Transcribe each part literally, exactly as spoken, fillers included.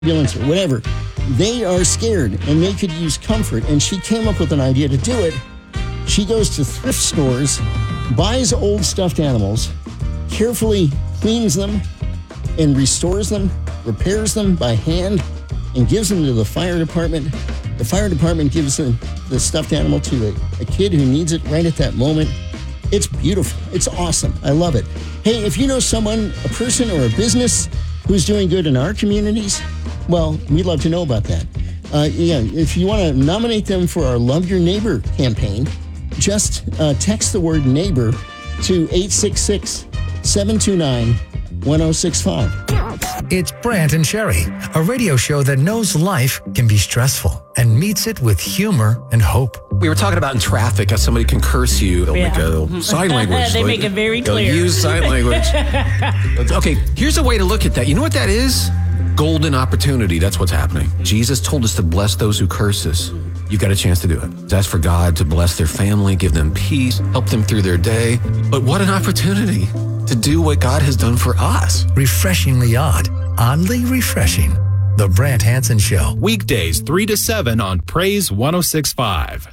ambulance or whatever. They are scared and they could use comfort. And she came up with an idea to do it. She goes to thrift stores, buys old stuffed animals, carefully cleans them and restores them, repairs them by hand, and gives them to the fire department. The fire department gives the, the stuffed animal to a, a kid who needs it right at that moment. It's beautiful. It's awesome. I love it. Hey, if you know someone, a person or a business who's doing good in our communities, well, we'd love to know about that. Uh, yeah, if you want to nominate them for our Love Your Neighbor campaign, just uh, text the word neighbor to eight six six, seven two nine, one zero six five. It's Brant and Sherry, a radio show that knows life can be stressful and meets it with humor and hope. We were talking about in traffic how somebody can curse you. They'll Yeah. make a sign language. They Like, make it very they'll clear. use sign language. Okay, here's a way to look at that. You know what that is? Golden opportunity. That's what's happening. Jesus told us to bless those who curse us. You've got a chance to do it. Ask for God to bless their family, give them peace, help them through their day. But what an opportunity to do what God has done for us. Refreshingly odd, oddly refreshing. The Brant Hansen Show. Weekdays three to seven on Praise one oh six point five.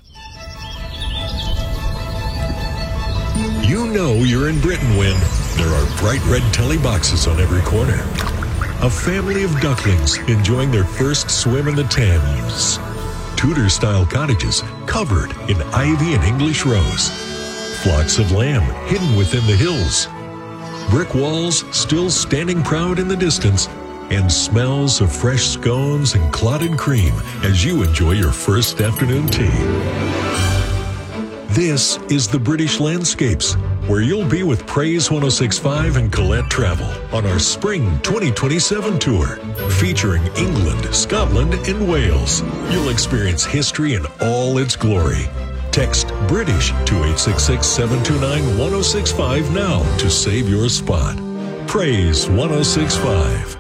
You know you're in Britain when there are bright red telly boxes on every corner. A family of ducklings enjoying their first swim in the Thames. Tudor-style cottages covered in ivy and English rose. Flocks of lamb hidden within the hills. Brick walls still standing proud in the distance, and smells of fresh scones and clotted cream as you enjoy your first afternoon tea. This is the British Landscapes, where you'll be with Praise one oh six point five and Colette Travel on our Spring twenty twenty-seven tour, featuring England, Scotland, and Wales. You'll experience history in all its glory. Text British to eight six six, seven two nine, one oh six five now to save your spot. Praise one oh six point five.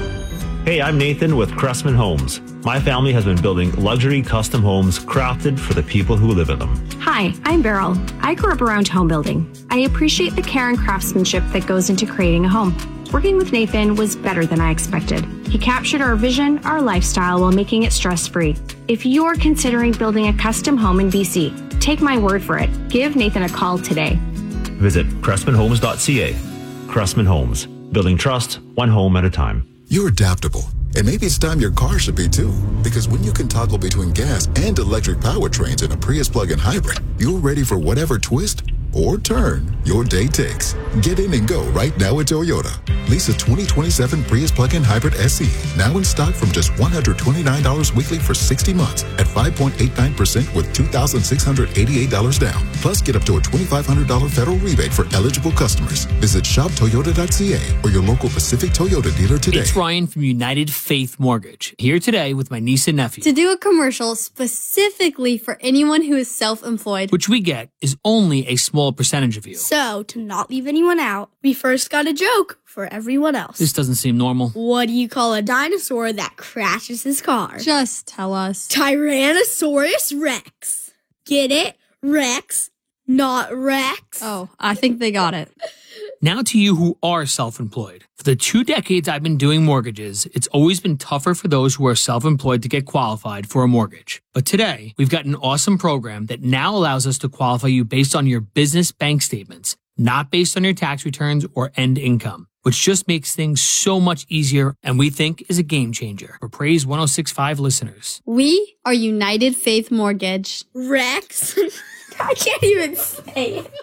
Hey, I'm Nathan with Cressman Homes. My family has been building luxury custom homes crafted for the people who live in them. Hi, I'm Beryl. I grew up around home building. I appreciate the care and craftsmanship that goes into creating a home. Working with Nathan was better than I expected. He captured our vision, our lifestyle, while making it stress-free. If you're considering building a custom home in B C, take my word for it. Give Nathan a call today. Visit cressman homes dot c a. Cressman Homes, building trust one home at a time. You're adaptable, and maybe it's time your car should be too. Because when you can toggle between gas and electric powertrains in a Prius plug-in hybrid, you're ready for whatever twist or turn your day takes. Get in and go right now at Toyota. Lease a twenty twenty-seven Prius plug-in hybrid S E, now in stock from just one hundred twenty-nine dollars weekly for sixty months at five point eight nine percent with two thousand six hundred eighty-eight dollars down. Plus, get up to a twenty-five hundred dollars federal rebate for eligible customers. Visit shop toyota dot c a or your local Pacific Toyota dealer today. It's Ryan from United Faith Mortgage, here today with my niece and nephew. To do a commercial specifically for anyone who is self-employed, which we get is only a small percentage of you. So, to not leave anyone out, we first got a joke for everyone else. This doesn't seem normal. What do you call a dinosaur that crashes his car? Just tell us. Tyrannosaurus Rex. Get it? Rex, not Rex. Oh, I think they got it. Now to you who are self-employed. For the two decades I've been doing mortgages, it's always been tougher for those who are self-employed to get qualified for a mortgage. But today, we've got an awesome program that now allows us to qualify you based on your business bank statements, not based on your tax returns or end income, which just makes things so much easier and we think is a game changer for Praise one oh six point five listeners. We are United Faith Mortgage. Rex. I can't even say it.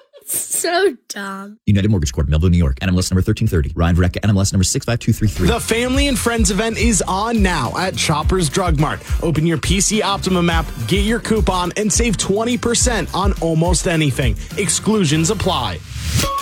So dumb. United Mortgage Corp, Melville, New York. N M L S number thirteen thirty. Ryan Verrecka, N M L S number six five two three three. The Family and Friends event is on now at Shoppers Drug Mart. Open your P C Optimum app, get your coupon, and save twenty percent on almost anything. Exclusions apply.